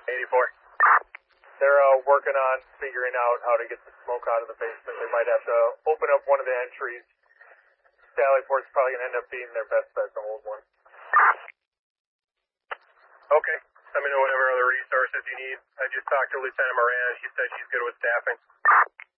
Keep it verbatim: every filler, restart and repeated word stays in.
eighty-four. They're uh, working on figuring out how to get the smoke out of the basement. They might have to open up one of the entries. Sallyport's probably going to end up being their best bet to hold one. Okay. Let me know whatever other resources you need. I just talked to Lieutenant Moran. She said she's good with staffing.